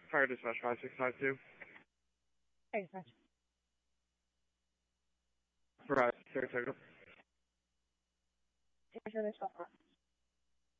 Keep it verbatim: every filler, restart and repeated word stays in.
Fire dispatch five six five two. Hey, dispatch. Right, Saratoga. Saratoga, twelve.